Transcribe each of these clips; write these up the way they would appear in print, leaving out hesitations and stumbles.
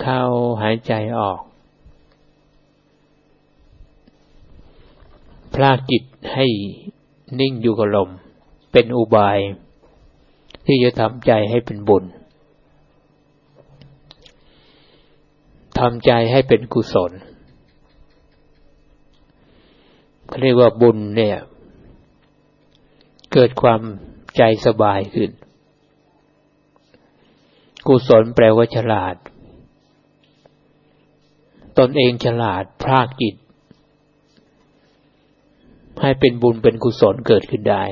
เข้าหายใจออกพลากจิตให้นิ่งอยู่กับลมเป็นอุบายที่จะทำใจให้เป็นบุญทำใจให้เป็นกุศลเขาเรียกว่าบุญเนี่ยเกิดความใจสบายขึ้นกุศลแปลว่าฉลาดตนเองฉลาดพลากจิตให้เป็นบุญเป็นกุศลเกิดขึ้นได้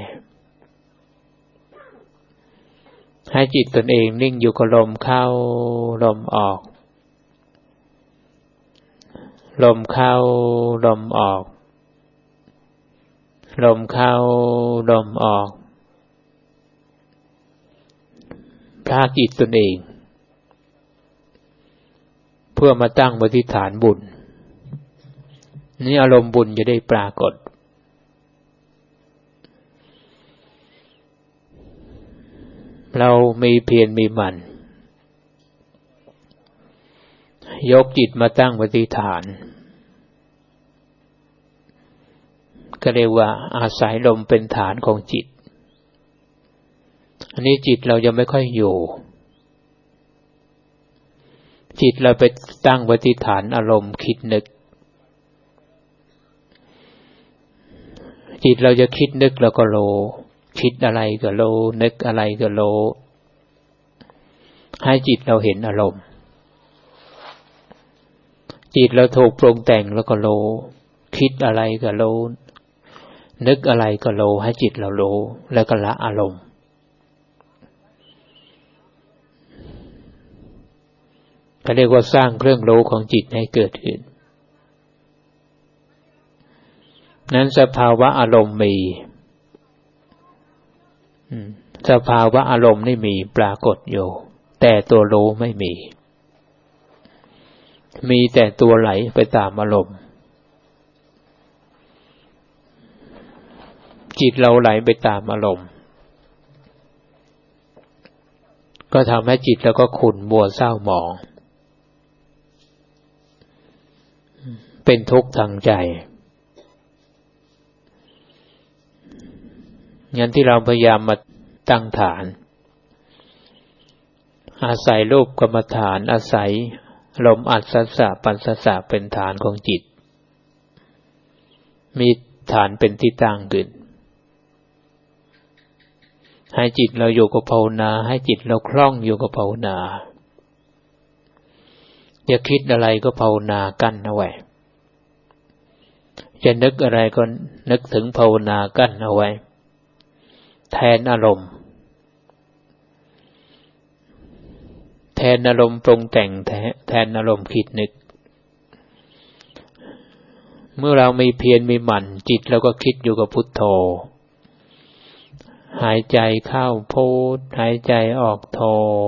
ให้จิตตนเองนิ่งอยู่กับลมเข้าลมออกลมเข้าลมออกลมเข้าลมออกพลากจิตตนเองเพื่อมาตั้งอธิษฐานบุญนี่อารมณ์บุญจะได้ปรากฏเรามีเพียรมีหมั่นยกจิตมาตั้งอธิษฐานก็เรียกว่าอาศัยลมเป็นฐานของจิตอันนี้จิตเรายังไม่ค่อยอยู่จิตเราไปตั้งอธิษฐานอารมณ์คิดนึกจิตเราจะคิดนึกแล้วก็โลคิดอะไรก็โลนึกอะไรก็โลให้จิตเราเห็นอารมณ์จิตเราถูกปรุงแต่งแล้วก็โลคิดอะไรก็โลนึกอะไรก็โลให้จิตเราโลแล้วก็ละอารมณ์ก็เรียกว่าสร้างเครื่องโลของจิตให้เกิดขึ้นนั้นสภาวะอารมณ์มีสภาวะอารมณ์นี่มีปรากฏอยู่แต่ตัวรู้ไม่มีแต่ตัวไหลไปตามอารมณ์จิตเราไหลไปตามอารมณ์ก็ทำให้จิตแล้วก็ขุ่นมัวเศร้าหมองเป็นทุกข์ทางใจงั้นที่เราพยายามมาตั้งฐานอาศัยรูปกรรมฐานอาศัยลมอัศสสะปัสสสะเป็นฐานของจิตมีฐานเป็นที่ตั้งขึ้นให้จิตเราอยู่กับภาวนาให้จิตเราคล่องอยู่กับภาวนาอย่าคิดอะไรก็ภาวนากั้นเอาไว้จะนึกอะไรก็นึกถึงภาวนากั้นเอาไว้แทนอารมณ์แทนอารมณ์ปรุงแต่งแทนอารมณ์คิดนึกเมื่อเรามีเพียรมีหมั่นจิตเราก็คิดอยู่กับพุทโธหายใจเข้าพุทหายใจออกโธ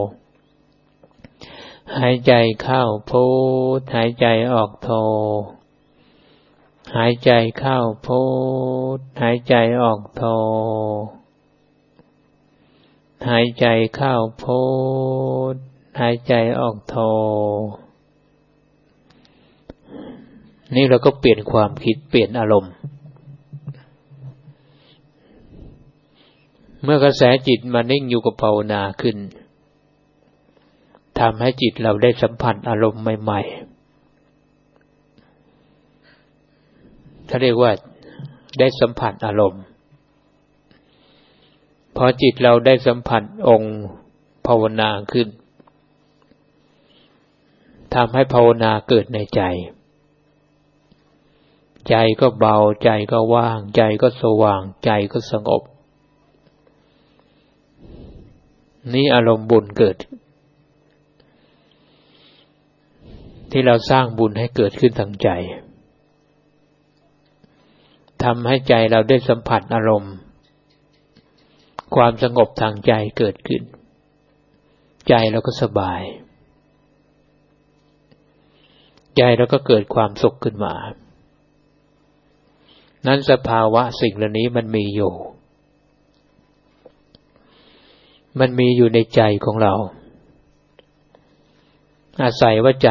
หายใจเข้าพุทหายใจออกโธหายใจเข้าพุทหายใจออกโธหายใจเข้าพุทหายใจออกโธนี่เราก็เปลี่ยนความคิดเปลี่ยนอารมณ์เมื่อกระแสจิตมานิ่งอยู่กับภาวนาขึ้นทำให้จิตเราได้สัมผัสอารมณ์ใหม่ๆเขาเรียกว่าได้สัมผัสอารมณ์พอจิตเราได้สัมผัสองค์ภาวนาขึ้นทำให้ภาวนาเกิดในใจใจก็เบาใจก็ว่างใจก็สว่างใจก็สงบนี่อารมณ์บุญเกิดที่เราสร้างบุญให้เกิดขึ้นทางใจทำให้ใจเราได้สัมผัสอารมณ์ความสงบทางใจเกิดขึ้นใจเราก็สบายใจเราก็เกิดความสุขขึ้นมานั้นสภาวะสิ่งเหล่านี้มันมีอยู่ในใจของเราอาศัยว่าใจ